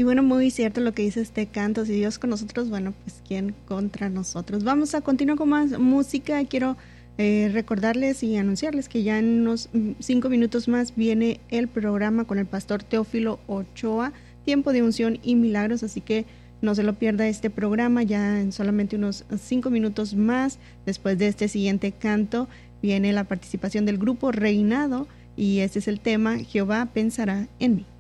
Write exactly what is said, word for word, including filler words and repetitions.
Y bueno, muy cierto lo que dice este canto, si Dios con nosotros, bueno, pues ¿quién contra nosotros? Vamos a continuar con más música. Quiero eh, recordarles y anunciarles que ya en unos cinco minutos más viene el programa con el pastor Teófilo Ochoa, Tiempo de Unción y Milagros, así que no se lo pierda este programa. Ya en solamente unos cinco minutos más, después de este siguiente canto, viene la participación del grupo Reinado y este es el tema Jehová pensará en mí.